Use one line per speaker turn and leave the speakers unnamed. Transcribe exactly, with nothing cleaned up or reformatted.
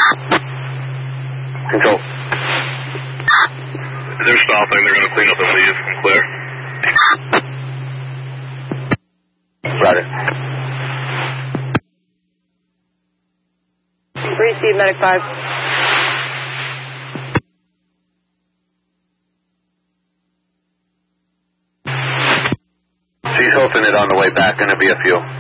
Control.
They're stopping. They're going to clean up and leave. Clear.
Roger.
Receive medic five.
She's hoofing it on the way back. Going to be a few.